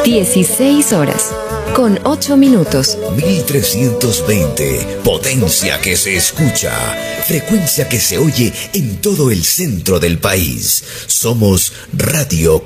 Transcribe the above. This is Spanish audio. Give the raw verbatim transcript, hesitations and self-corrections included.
dieciséis horas, con ocho minutos. mil trescientos veinte, potencia que se escucha, frecuencia que se oye en todo el centro del país. Somos Radio